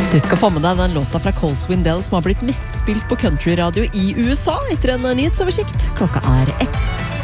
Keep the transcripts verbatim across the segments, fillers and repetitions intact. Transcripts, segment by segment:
Du skal få med deg den låta fra Cole Swindell som har blitt mistspilt på countryradio i U S A etter en nyhetsoversikt. Klokka er ett.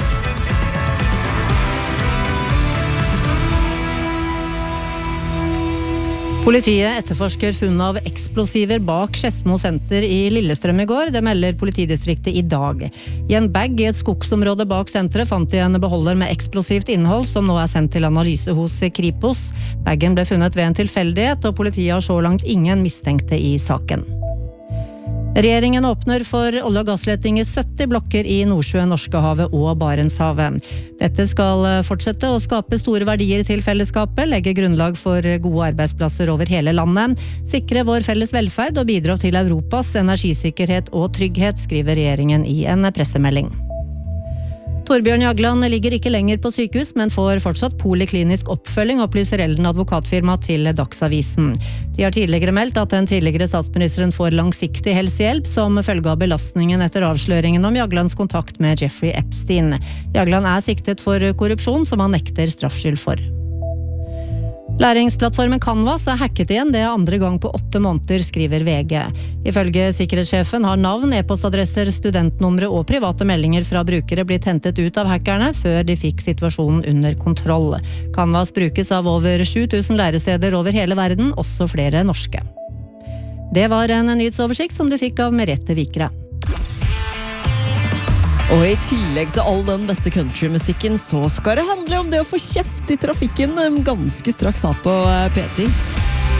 Politiet etterforsker funn av eksplosiver bak Skedsmo senter i Lillestrøm i går, det melder politidistriktet i dag. I en bag i et skogsområde bak senteret fant de en beholder med eksplosivt innhold som nå er sendt til analyse hos Kripos. Baggen ble funnet ved en tilfeldighet, og politiet har så langt ingen mistenkte i saken. Regjeringen åpner for olje- og gassleting i sytti blokker i Nordsjøen, Norskehavet og Barentshavet. Dette skal fortsette å skape store verdier til fellesskapet, legge grunnlag for gode arbeidsplasser over hele landet, sikre vår felles velferd og bidra til Europas energisikkerhet og trygghet, skriver regjeringen i en pressemelding. Torbjørn Jagland ligger ikke lenger på sykehus, men får fortsatt poliklinisk oppfølging, opplyser Elden advokatfirma til Dagsavisen. De har tidligere meldt at den tidligere statsministeren får langsiktig helsehjelp som følge av belastningen etter avsløringen om Jaglands kontakt med Jeffrey Epstein. Jagland er siktet for korrupsjon som han nekter straffskyld for. Læringsplattformen Canvas er hacket igjen, det er andre gang på åtte måneder, skriver V G. Ifølge sikkerhetssjefen har navn, e-postadresser, studentnumre og private meldinger fra brukere blitt hentet ut av hackerne før de fikk situasjonen under kontroll. Canvas brukes av over sju tusen læresteder over hele verden, også flere norske. Det var en nyhetsoversikt som du fikk av Merete Vikre. Og i tillegg til all den beste countrymusikken så skal det handle om det å få kjeft i trafikken ganske straks her på P ti.